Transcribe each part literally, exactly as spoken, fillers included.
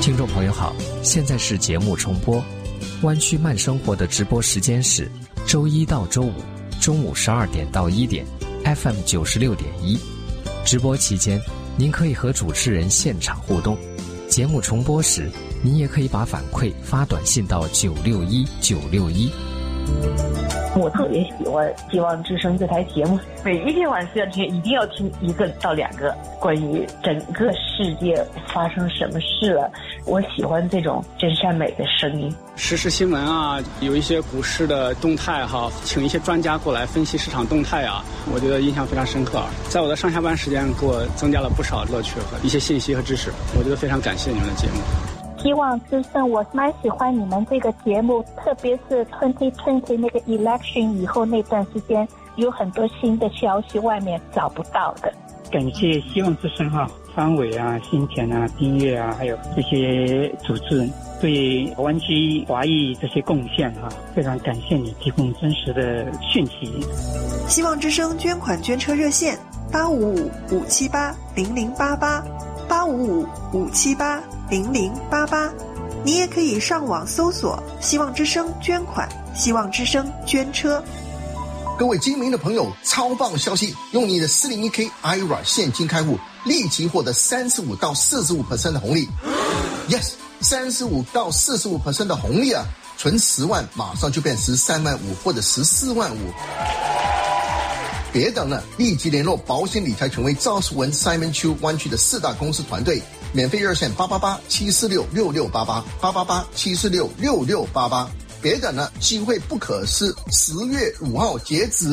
听众朋友好，现在是节目重播。湾区慢生活的直播时间是周一到周五中午十二点到一点 F M 九十六点一。直播期间，您可以和主持人现场互动。节目重播时，您也可以把反馈发短信到九六一九六一。 我特别喜欢希望之声这台节目，每一天晚上天一定要听一个到两个关于整个世界发生什么事了。我喜欢这种真善美的声音。 时事新闻啊，有一些股市的动态哈，请一些专家过来分析市场动态啊，我觉得印象非常深刻。在我的上下班时间，给我增加了不少乐趣和一些信息和知识，我觉得非常感谢你们的节目。 希望之声，我蛮喜欢你们这个节目，特别是二零二零那个 election 以后那段时间，有很多新的消息，外面找不到的。 感谢希望之声哈，方伟啊、新田啊、丁月啊，还有这些组织对湾区华裔这些贡献哈，非常感谢你提供真实的讯息。 希望之声捐款捐车热线八五五五七八零零八八八五五五七八零零八八，你也可以上网搜索希望之声捐款、希望之声捐车。 各位精明的朋友，超棒消息，用你的四零一 K I R A 现金开户立即获得 百分之三十五到百分之四十五 的红利。 Yes， 百分之三十五到百分之四十五 的红利啊，存十万马上就变十三万五或者十四万五。别等了，立即联络保险理财权威赵世文 Simon Chu 湾区的四大公司团队，免费热线八八八七四六六六八八 八八八七四六六六八八。别等了，机会不可失，十月五号截止。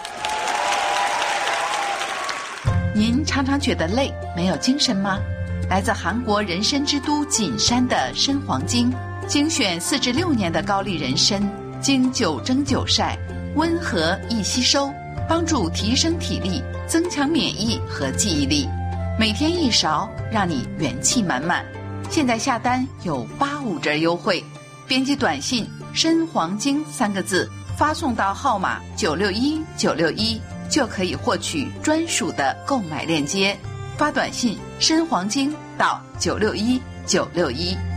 您常常觉得累，没有精神吗？来自韩国人参之都锦山的参黄精，精选四至六年的高丽人参，经久蒸久晒，温和易吸收，帮助提升体力，增强免疫和记忆力。每天一勺，让你元气满满。现在下单有八五折优惠，编辑短信参黄精三个字，发送到号码九六一九六一，就可以获取专属的购买链接。发短信参黄精到九六一九六一。